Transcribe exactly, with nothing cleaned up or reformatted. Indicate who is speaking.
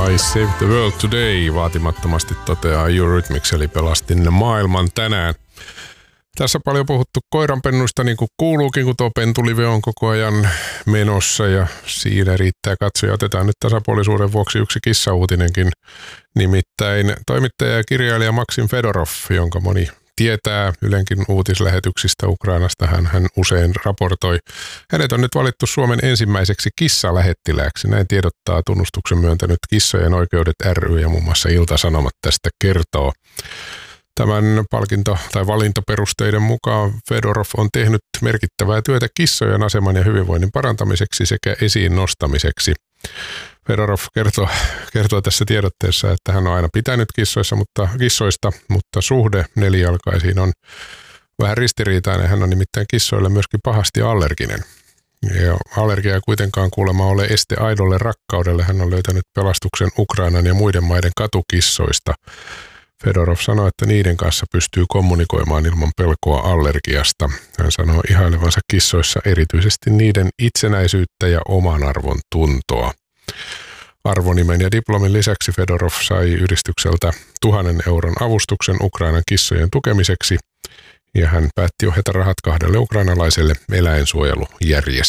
Speaker 1: I saved the world today, vaatimattomasti toteaa Eurythmics, eli pelastin maailman tänään. Tässä paljon puhuttu koiranpennuista, niin kuin kuuluukin, kun tuo pentulive on koko ajan menossa ja siinä riittää katsoja. Otetaan nyt tasapuolisuuden vuoksi yksi kissauutinenkin, nimittäin toimittaja ja kirjailija Maksim Fedorov, jonka moni tietää Ylenkin uutislähetyksistä Ukrainasta, hän, hän usein raportoi. Hänet on nyt valittu Suomen ensimmäiseksi kissalähettilääksi. Näin tiedottaa tunnustuksen myöntänyt Kissojen oikeudet ry ja muun muassa Ilta-Sanomat tästä kertoo. Tämän palkinto- tai valintaperusteiden mukaan Fedorov on tehnyt merkittävää työtä kissojen aseman ja hyvinvoinnin parantamiseksi sekä esiin nostamiseksi. Fedorov kertoo, kertoo tässä tiedotteessa, että hän on aina pitänyt kissoissa, mutta, kissoista, mutta suhde nelijalkaisiin on vähän ristiriitainen. Hän on nimittäin kissoille myöskin pahasti allerginen. Ja allergia ei kuitenkaan kuulemma ole este aidolle rakkaudelle. Hän on löytänyt pelastuksen Ukrainan ja muiden maiden katukissoista. Fedorov sanoi, että niiden kanssa pystyy kommunikoimaan ilman pelkoa allergiasta. Hän sanoo ihailevansa kissoissa erityisesti niiden itsenäisyyttä ja oman arvon tuntoa. Arvonimen ja diplomin lisäksi Fedorov sai yhdistykseltä tuhannen euron avustuksen Ukrainan kissojen tukemiseksi ja hän päätti ohjata rahat kahdelle ukrainalaiselle eläinsuojelujärjestölle.